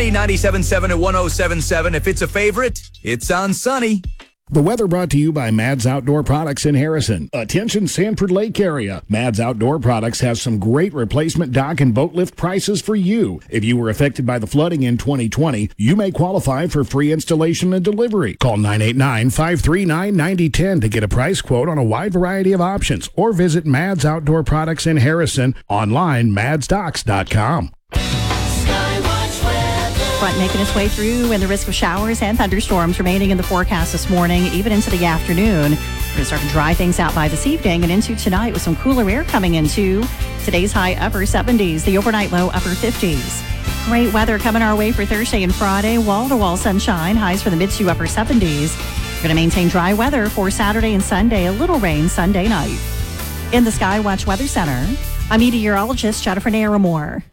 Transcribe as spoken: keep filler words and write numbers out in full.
Sunny, ninety-seven point seven to one oh seven point seven. If it's a favorite, it's on Sunny. The weather brought to you by Mads Outdoor Products in Harrison. Attention Sanford Lake area. Mads Outdoor Products has some great replacement dock and boat lift prices for you. If you were affected by the flooding in twenty twenty, you may qualify for free installation and delivery. Call nine eight nine, five three nine, nine oh one oh to get a price quote on a wide variety of options, or visit Mads Outdoor Products in Harrison online, mads docks dot com. Front making its way through, and the risk of showers and thunderstorms remaining in the forecast this morning, even into the afternoon. We're going to start to dry things out by this evening and into tonight with some cooler air coming into today's high upper seventies, the overnight low upper fifties. Great weather coming our way for Thursday and Friday. Wall-to-wall sunshine, highs for the mid to upper seventies. We're going to maintain dry weather for Saturday and Sunday, a little rain Sunday night. In the Skywatch Weather Center, I'm meteorologist Jennifer Naramore.